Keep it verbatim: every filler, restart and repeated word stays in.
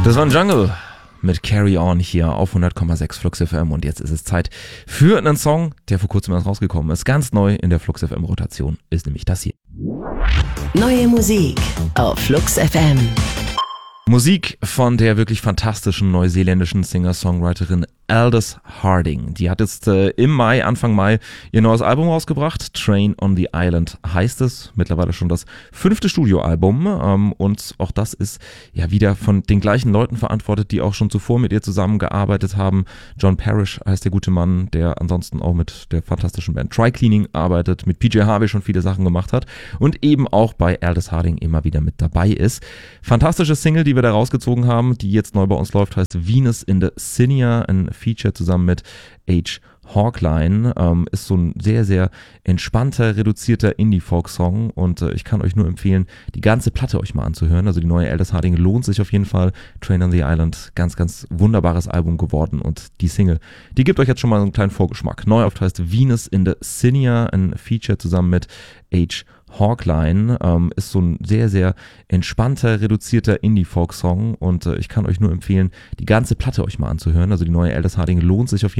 Das war ein Jungle mit Carry On hier auf hundert Komma sechs Flux F M und jetzt ist es Zeit für einen Song, der vor kurzem erst rausgekommen ist. Ganz neu in der Flux F M Rotation ist nämlich das hier. Neue Musik auf Flux F M. Musik von der wirklich fantastischen neuseeländischen Singer-Songwriterin Aldous Harding. Die hat jetzt äh, im Mai, Anfang Mai, ihr neues Album rausgebracht. Train on the Island heißt es. Mittlerweile schon das fünfte Studioalbum. Ähm, und auch das ist ja wieder von den gleichen Leuten verantwortet, die auch schon zuvor mit ihr zusammengearbeitet haben. John Parrish heißt der gute Mann, der ansonsten auch mit der fantastischen Band Try Cleaning arbeitet, mit P J Harvey schon viele Sachen gemacht hat und eben auch bei Aldous Harding immer wieder mit dabei ist. Fantastische Single, die wir da rausgezogen haben, die jetzt neu bei uns läuft, heißt Venus in the Cinia, ein Feature zusammen mit H. Hawkline, ähm, ist so ein sehr, sehr entspannter, reduzierter Indie-Folk-Song und äh, ich kann euch nur empfehlen, die ganze Platte euch mal anzuhören. Also die neue Aldous Harding lohnt sich auf jeden Fall. Train on the Island, ganz, ganz wunderbares Album geworden und die Single, die gibt euch jetzt schon mal so einen kleinen Vorgeschmack. Neu oft heißt Venus in the Cinia, ein Feature zusammen mit H. Hawkline, ähm, ist so ein sehr, sehr entspannter, reduzierter Indie-Folk-Song und äh, ich kann euch nur empfehlen, die ganze Platte euch mal anzuhören. Also die neue Aldous Harding lohnt sich auf jeden Fall.